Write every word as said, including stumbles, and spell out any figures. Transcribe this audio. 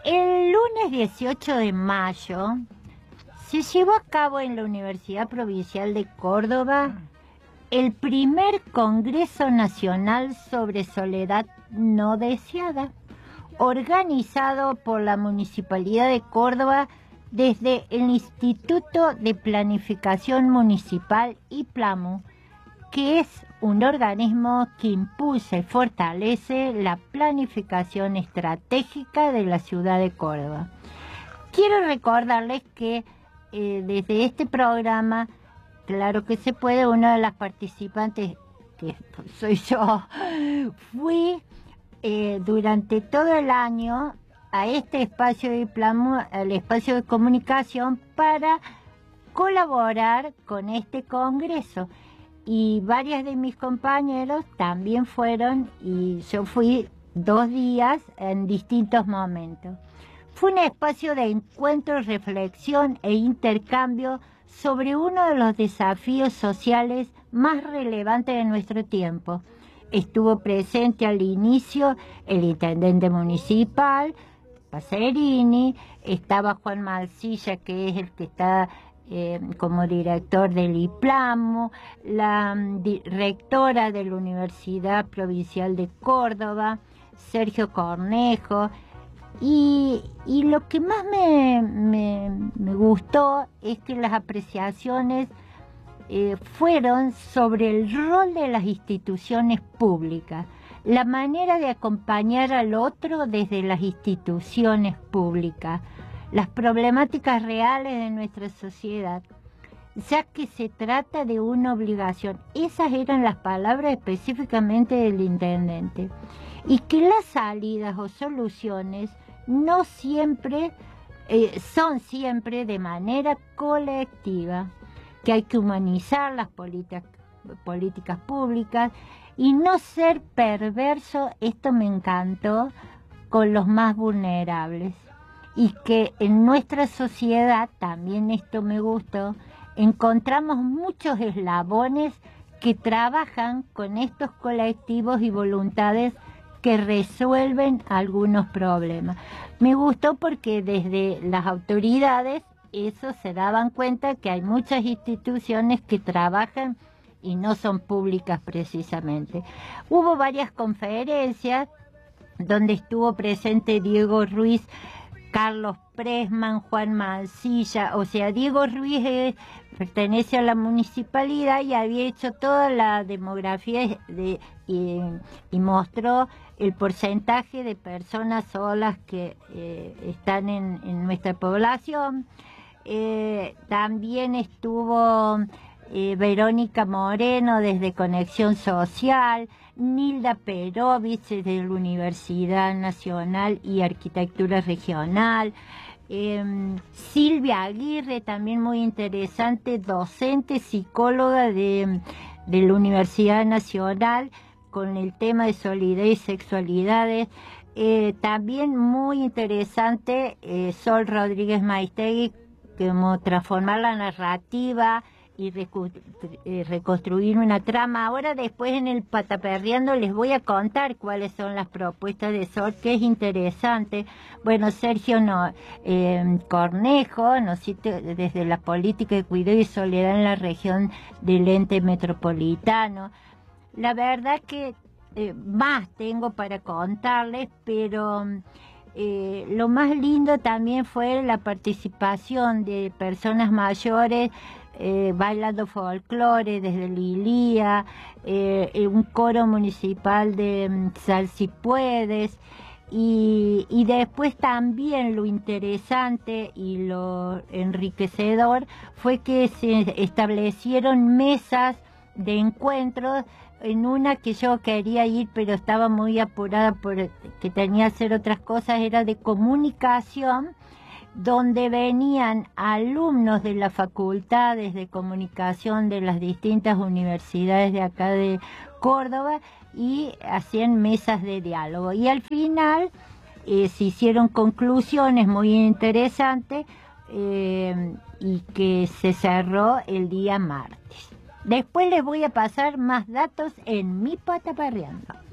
El lunes dieciocho de mayo se llevó a cabo en la Universidad Provincial de Córdoba el primer Congreso Nacional sobre Soledad No Deseada, organizado por la Municipalidad de Córdoba desde el Instituto de Planificación Municipal IPLAMU, que es un organismo que impulsa y fortalece la planificación estratégica de la ciudad de Córdoba. Quiero recordarles que eh, desde este programa, Claro que se puede, una de las participantes, que soy yo, fui eh, durante todo el año a este espacio de IPLAMU, al espacio de comunicación, para colaborar con este congreso. Y varias de mis compañeros también fueron, y yo fui dos días en distintos momentos. Fue un espacio de encuentro, reflexión e intercambio sobre uno de los desafíos sociales más relevantes de nuestro tiempo. Estuvo presente al inicio el intendente municipal, Pacerini, estaba Juan Malsilla, que es el que está eh, como director del IPLAMU, la di rectora de la Universidad Provincial de Córdoba, Sergio Cornejo. Y, y lo que más me, me, me gustó es que las apreciaciones eh, fueron sobre el rol de las instituciones públicas, la manera de acompañar al otro desde las instituciones públicas, las problemáticas reales de nuestra sociedad, ya que se trata de una obligación. Esas eran las palabras específicamente del intendente. Y que las salidas o soluciones no siempre, eh, son siempre de manera colectiva, que hay que humanizar las políticas, políticas públicas y no ser perverso, esto me encantó, con los más vulnerables. Y que en nuestra sociedad, también esto me gustó, encontramos muchos eslabones que trabajan con estos colectivos y voluntades que resuelven algunos problemas. Me gustó porque desde las autoridades eso se daban cuenta que hay muchas instituciones que trabajan y no son públicas precisamente. Hubo varias conferencias donde estuvo presente Diego Ruiz, Carlos Presman, Juan Mancilla. O sea, Diego Ruiz es, pertenece a la municipalidad y había hecho toda la demografía de, y, y mostró el porcentaje de personas solas que eh, están en, en nuestra población. Eh, también estuvo eh, Verónica Moreno desde Conexión Social, Nilda Perovich desde la Universidad Nacional y Arquitectura Regional, eh, Silvia Aguirre, también muy interesante, docente, psicóloga de, de la Universidad Nacional, con el tema de solidaridad y sexualidades. Eh, también muy interesante, eh, Sol Rodríguez Maistegui, como transformar la narrativa y reconstruir una trama. Ahora después en el Pataperreando les voy a contar cuáles son las propuestas de Sol, que es interesante. Bueno, Sergio no, eh, Cornejo nos cita desde la política de cuidado y soledad en la región del ente metropolitano. La verdad que eh, más tengo para contarles, pero eh, lo más lindo también fue la participación de personas mayores eh, bailando folclore desde Lilía, eh, un coro municipal de um, Sal Si Puedes, y, y después también lo interesante y lo enriquecedor fue que se establecieron mesas de encuentros. En una que yo quería ir, pero estaba muy apurada porque tenía que hacer otras cosas, era de comunicación, donde venían alumnos de las facultades de comunicación de las distintas universidades de acá de Córdoba y hacían mesas de diálogo. Y al final eh, se hicieron conclusiones muy interesantes eh, y que se cerró el día martes. Después les voy a pasar más datos en mi Pataperreando.